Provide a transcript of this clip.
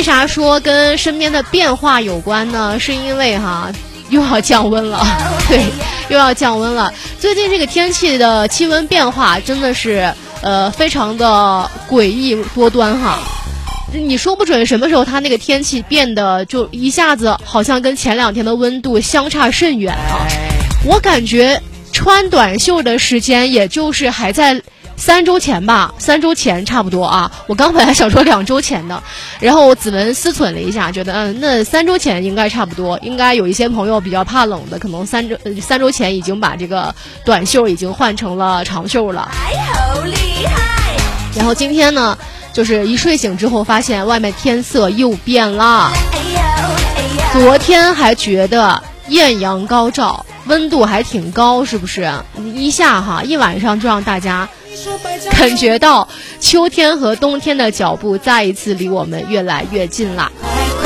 为啥说跟身边的变化有关呢？是因为又要降温了，对，又要降温了。最近这个天气的气温变化真的是非常的诡异多端你说不准什么时候它那个天气变得就一下子好像跟前2天的温度相差甚远我感觉穿短袖的时间也就是还在3周前吧，3周前差不多我刚本来想说2周前的，然后我子文思忖了一下，觉得那3周前应该差不多，应该有一些朋友比较怕冷的，可能3周前已经把这个短袖已经换成了长袖了。好厉害！然后今天呢，就是一睡醒之后发现外面天色又变了，昨天还觉得艳阳高照，温度还挺高，是不是？一下一晚上就让大家感觉到秋天和冬天的脚步再一次离我们越来越近了。